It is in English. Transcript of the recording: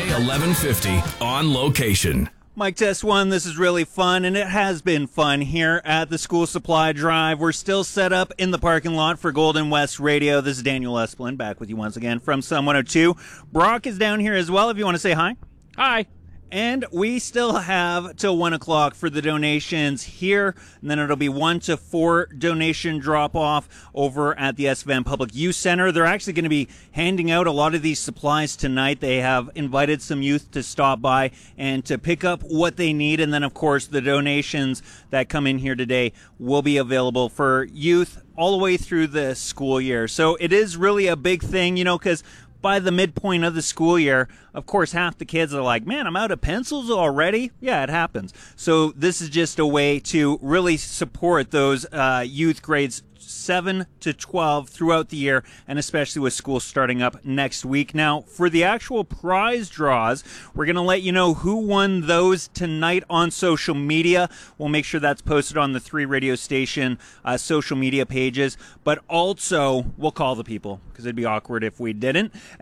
1150 on location. Mike Test 1, this is really fun, and it has been fun here at the School Supply Drive. We're still set up in the parking lot for Golden West Radio. This is Daniel Esplin back with you once again from Sun 102. Brock is down here as well if you want to say hi. Hi. And we still have till 1 o'clock for the donations here, and then it'll be 1 to 4 donation drop-off over at the SVAN Public Youth Center. They're actually going to be handing out a lot of these supplies tonight. They have invited some youth to stop by and to pick up what they need, and then, of course, the donations that come in here today will be available for youth all the way through the school year. So it is really a big thing, you know, because by the midpoint of the school year, of course, half the kids are like, man, I'm out of pencils already. Yeah, it happens. So this is just a way to really support those youth grades 7 to 12 throughout the year, and especially with school starting up next week. Now, for the actual prize draws, we're going to let you know who won those tonight on social media. We'll make sure that's posted on the 3 radio station social media pages, but also we'll call the people because it'd be awkward if we didn't.